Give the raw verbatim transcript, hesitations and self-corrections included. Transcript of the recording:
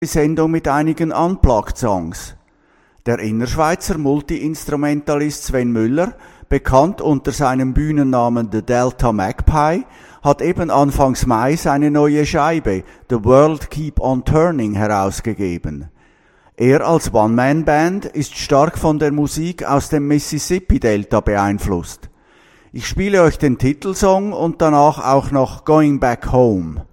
Die Sendung mit einigen Unplugged-Songs. Der Innerschweizer Multi-Instrumentalist Sven Müller, bekannt unter seinem Bühnennamen The Delta Magpie, hat eben Anfangs Mai seine neue Scheibe The World Keep on Turning herausgegeben. Er als One-Man-Band ist stark von der Musik aus dem Mississippi-Delta beeinflusst. Ich spiele euch den Titelsong und danach auch noch Going Back Home.